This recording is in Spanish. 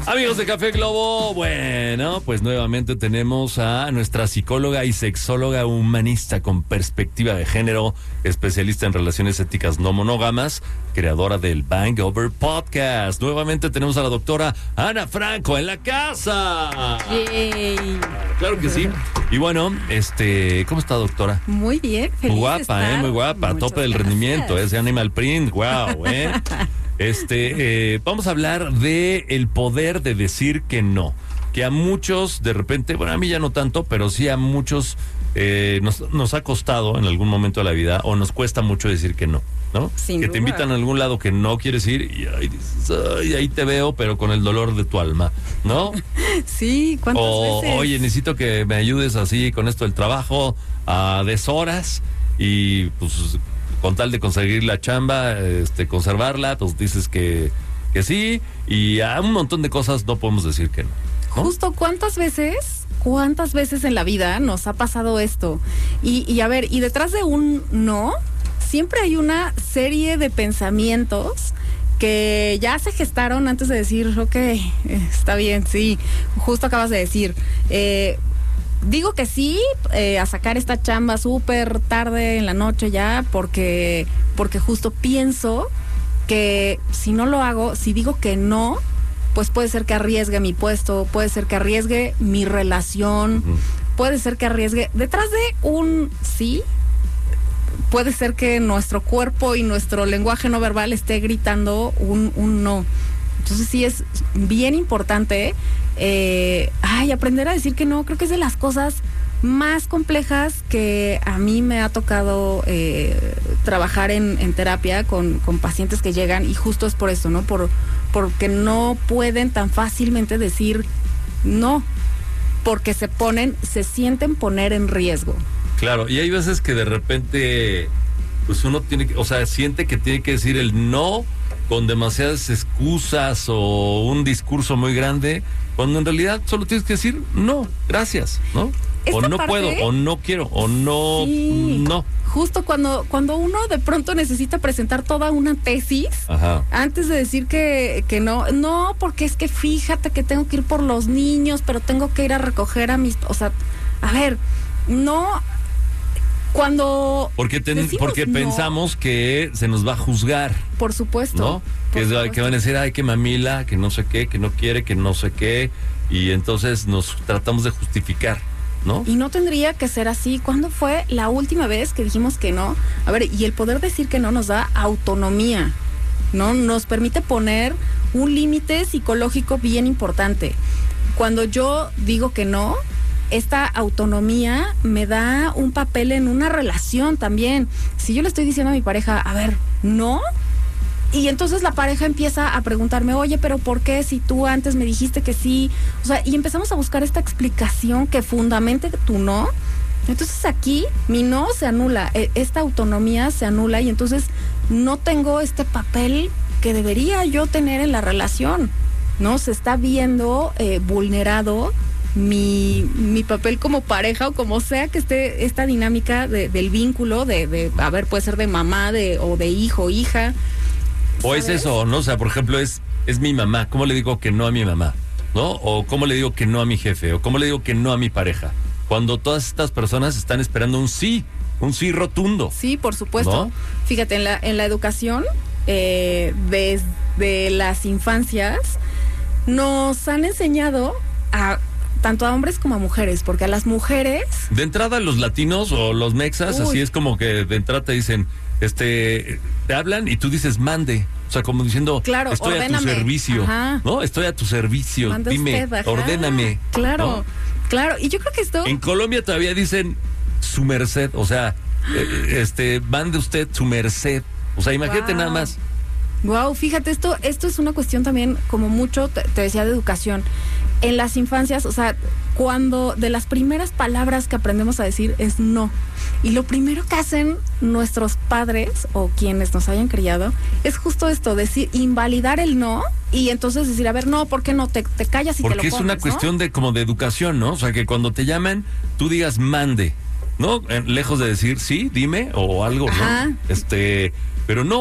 Amigos de Café Globo, bueno, pues nuevamente tenemos a nuestra psicóloga y sexóloga humanista con perspectiva de género, especialista en relaciones éticas no monógamas, creadora del Bang Over Podcast. Nuevamente tenemos a la doctora Ana Franco en la casa. Yay. Claro que sí. Y bueno, ¿cómo está, doctora? Muy bien, feliz Muy guapa, de estar. muy guapa, a Muchas tope del gracias. rendimiento, ese Animal Print, wow, vamos a hablar de el poder de decir que no, que a muchos de repente, bueno, a mí ya no tanto, pero sí a muchos nos ha costado en algún momento de la vida o nos cuesta mucho decir que no, ¿no? Sin que duda. te invitan a algún lado que no quieres ir y ahí dices, ay, ahí te veo, pero con el dolor de tu alma, ¿no? Sí, ¿cuántas veces? Oye, necesito que me ayudes así con esto del trabajo a deshoras y pues con tal de conseguir la chamba, conservarla, pues dices que sí, y a un montón de cosas no podemos decir que no, ¿no? Justo, ¿cuántas veces en la vida nos ha pasado esto? Y a ver, y detrás de un no, siempre hay una serie de pensamientos que ya se gestaron antes de decir, ok, está bien, sí, justo acabas de decir, digo que sí a sacar esta chamba súper tarde en la noche ya, porque justo pienso que si no lo hago, si digo que no, pues puede ser que arriesgue mi puesto, puede ser que arriesgue mi relación, puede ser que arriesgue, detrás de un sí, puede ser que nuestro cuerpo y nuestro lenguaje no verbal esté gritando un no. Entonces sí es bien importante aprender a decir que no. Creo que es de las cosas más complejas que a mí me ha tocado trabajar en terapia con pacientes que llegan, y justo es por eso, ¿no? Porque no pueden tan fácilmente decir no, porque se sienten poner en riesgo. Claro, y hay veces que de repente, pues uno siente que tiene que decir el no con demasiadas excusas o un discurso muy grande, cuando en realidad solo tienes que decir no, gracias, ¿no? O no puedo, o no quiero, o no, sí. No. Justo cuando uno de pronto necesita presentar toda una tesis, Ajá. antes de decir que no, porque es que fíjate que tengo que ir por los niños, pero tengo que ir a recoger a mis, a ver, no, cuando porque no, pensamos que se nos va a juzgar, por supuesto, ¿no? Que van a decir, ay, que mamila, que no sé qué, que no quiere, que no sé qué, y entonces nos tratamos de justificar, ¿no? Y no tendría que ser así. ¿Cuándo fue la última vez que dijimos que no? A ver, y el poder decir que no nos da autonomía, ¿no? Nos permite poner un límite psicológico bien importante. Cuando yo digo que no, esta autonomía me da un papel en una relación también. Si yo le estoy diciendo a mi pareja, a ver, no, y entonces la pareja empieza a preguntarme, oye, pero ¿por qué si tú antes me dijiste que sí? Y empezamos a buscar esta explicación que fundamente tu no. Entonces aquí mi no se anula, esta autonomía se anula, y entonces no tengo este papel que debería yo tener en la relación, ¿no? Se está viendo vulnerado mi papel como pareja, o como sea que esté esta dinámica del vínculo, a ver, puede ser de mamá, o de hijo, hija. O es eso, ¿no? O sea, por ejemplo, es mi mamá. ¿Cómo le digo que no a mi mamá? ¿No? O ¿cómo le digo que no a mi jefe? O ¿cómo le digo que no a mi pareja? Cuando todas estas personas están esperando un sí rotundo. Sí, por supuesto. ¿No? Fíjate, en la educación, desde las infancias, nos han enseñado tanto a hombres como a mujeres, porque a las mujeres... De entrada, los latinos o los mexas, Uy. así es como que de entrada te dicen, te hablan y tú dices mande. O sea, como diciendo, Claro, estoy ordéname. a tu servicio. Ajá. ¿No? Estoy a tu servicio. Manda Dime, usted, ajá. ordéname. Claro, ¿no? claro. Y yo creo que esto... En Colombia todavía dicen su merced. O sea, mande usted su merced. O sea, imagínate nada más. Wow, fíjate, esto es una cuestión también, como mucho, te decía, de educación. En las infancias, cuando de las primeras palabras que aprendemos a decir es no. Y lo primero que hacen nuestros padres o quienes nos hayan criado es justo esto, decir, invalidar el no, y entonces decir, a ver, no, ¿por qué no? Te callas y te lo Porque comes, es una ¿no? cuestión de educación, ¿no? O sea, que cuando te llaman, tú digas mande, ¿no? Lejos de decir sí, dime o algo, Ajá. ¿no? Pero no.